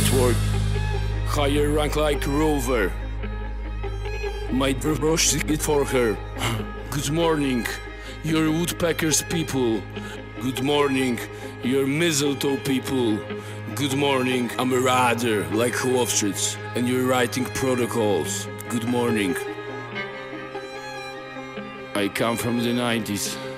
network. Higher rank like Rover. Might brush it for her. Good morning, you're woodpeckers people. Good morning, you're mistletoe people. Good morning, I'm a rider like Hoofschitz, and you're writing protocols. Good morning. I come from the 90s.